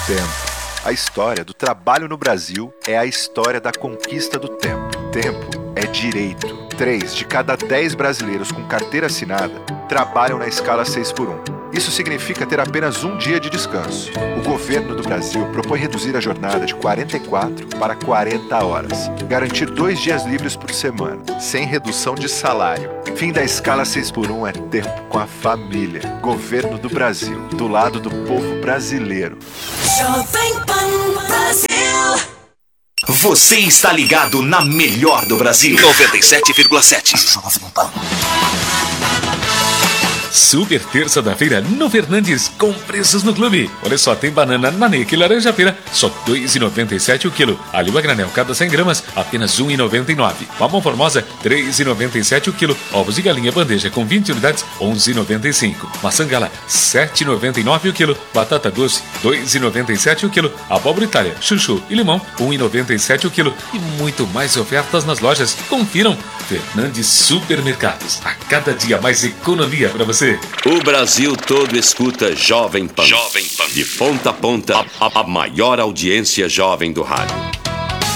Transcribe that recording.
tempo. A história do trabalho no Brasil é a história da conquista do tempo. Tempo é direito. 3 de cada 10 brasileiros com carteira assinada trabalham na escala 6x1. Isso significa ter apenas um dia de descanso. O governo do Brasil propõe reduzir a jornada de 44 para 40 horas. Garantir 2 dias livres por semana, sem redução de salário. Fim da escala 6x1 é tempo com a família. Governo do Brasil, do lado do povo brasileiro. Jovem Pan Brasil. Você está ligado na melhor do Brasil. 97,7. Super terça da feira no Fernandes, com preços no clube. Olha só, tem banana Naneca e laranja-pera, só R$ 2,97 o quilo. Alho a granel, cada 100 gramas, apenas R$ 1,99. Mamão formosa, R$ 3,97 o quilo. Ovos de galinha bandeja com 20 unidades, R$ 11,95. Maçã gala, R$ 7,99 o quilo. Batata doce, R$ 2,97 o quilo. Abóbora Itália, chuchu e limão, R$ 1,97 o quilo. E muito mais ofertas nas lojas. Confiram. Fernandes Supermercados. A cada dia mais economia para você. O Brasil todo escuta Jovem Pan. Jovem Pan. De ponta a ponta, a maior audiência jovem do rádio.